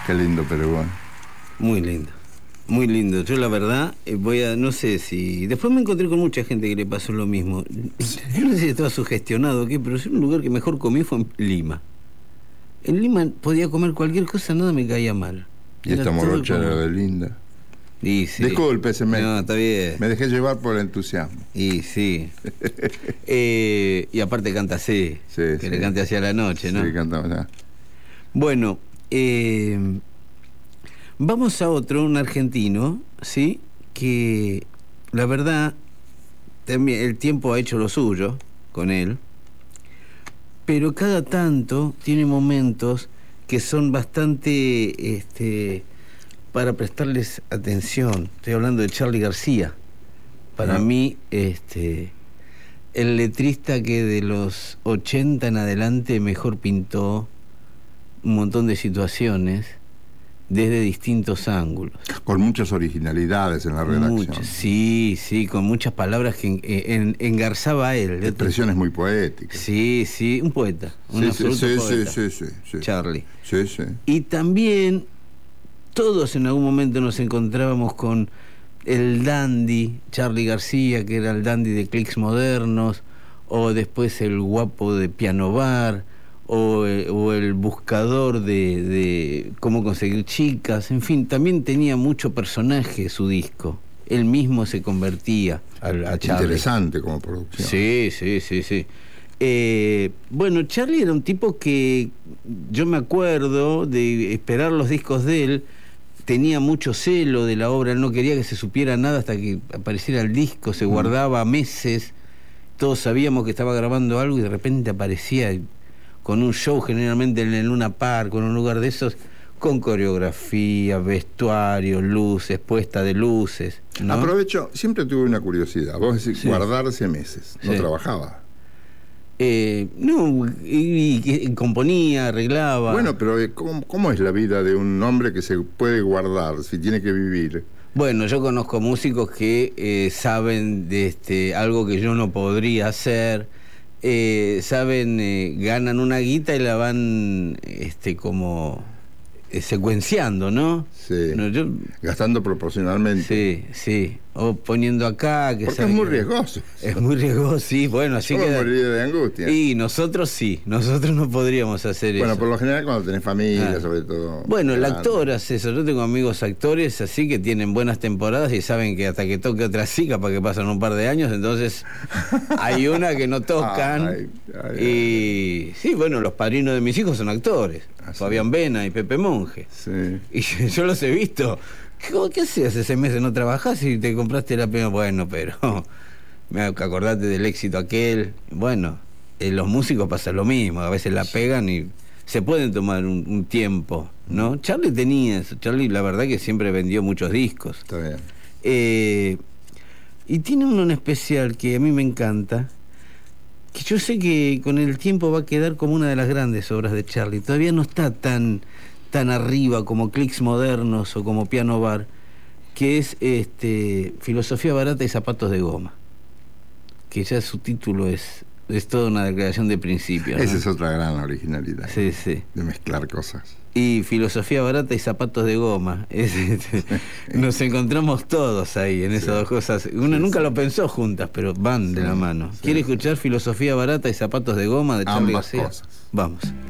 Qué lindo Perú. Muy lindo. Muy lindo. Yo la verdad no sé si... Después me encontré con mucha gente que le pasó lo mismo. Yo no sé si estaba sugestionado o qué, pero es un lugar que mejor comí fue en Lima. En Lima podía comer cualquier cosa, nada me caía mal. Y esta morocha de linda. Y sí. Discúlpese, no, está bien. Me dejé llevar por el entusiasmo. Y sí. Y aparte canta así. Sí, que sí. le cante hacia la noche, ¿no? Sí, cantaba ya. Bueno, vamos a otro, un argentino, ¿sí? Que la verdad, también el tiempo ha hecho lo suyo con él, pero cada tanto tiene momentos que son bastante para prestarles atención. Estoy hablando de Charly García. Para mí, el letrista que de los 80 en adelante mejor pintó un montón de situaciones desde distintos ángulos. Con muchas originalidades en la redacción. Sí, con muchas palabras que engarzaba a él. Expresiones muy poéticas. Sí, un poeta. Un absoluto poeta. Sí. Charly. Sí. Y también todos en algún momento nos encontrábamos con el dandy Charly García, que era el dandy de Clics Modernos, o después el guapo de Piano Bar, o el buscador de cómo conseguir chicas. En fin, también tenía mucho personaje su disco. Él mismo se convertía a Charly. Interesante como producción. Sí. Bueno, Charly era un tipo que yo me acuerdo de esperar los discos de él. Tenía mucho celo de la obra, él no quería que se supiera nada hasta que apareciera el disco, se guardaba meses, todos sabíamos que estaba grabando algo y de repente aparecía con un show, generalmente en el Luna Park, en un lugar de esos, con coreografía, vestuario, luces, puesta de luces, ¿no? Aprovecho, siempre tuve una curiosidad, vos decís guardarse meses, no Sí. trabajaba. No, y componía, arreglaba. Bueno, pero ¿cómo es la vida de un hombre que se puede guardar si tiene que vivir? Bueno, yo conozco músicos que saben de algo que yo no podría hacer, ganan una guita y la van como secuenciando, ¿no? Sí. No, gastando proporcionalmente. Sí. O poniendo acá... Porque es muy riesgoso. Es muy riesgoso, sí. Bueno, así que... moriría de angustia. Y nosotros no podríamos hacer eso. Bueno, por lo general cuando tenés familia, sobre todo. Bueno, el actor hace eso. Yo tengo amigos actores así que tienen buenas temporadas y saben que hasta que toque otra sí, capaz que pasan un par de años, entonces hay una que no tocan. Y sí, bueno, los padrinos de mis hijos son actores. Fabián Vena y Pepe Monge. Sí. Y yo los he visto. ¿Qué hacías ese mes? ¿No trabajás y te compraste la pena? Bueno, pero acordate del éxito aquel. Bueno, los músicos pasa lo mismo. A veces la pegan y se pueden tomar un tiempo, ¿no? Charly tenía eso. Charly, la verdad que siempre vendió muchos discos. Está bien. Y tiene uno en especial que a mí me encanta, que yo sé que con el tiempo va a quedar como una de las grandes obras de Charly. Todavía no está tan arriba como Clics Modernos o como Piano Bar, que es Filosofía Barata y Zapatos de Goma, que ya su título es toda una declaración de principios, ¿no? Esa es otra gran originalidad. Sí. De mezclar cosas. Y Filosofía Barata y Zapatos de Goma. Nos encontramos todos ahí en esas dos cosas. Uno nunca lo pensó juntas, pero van de la mano. ¿Quiere escuchar Filosofía Barata y Zapatos de Goma de Charly García? Ambas cosas. Vamos.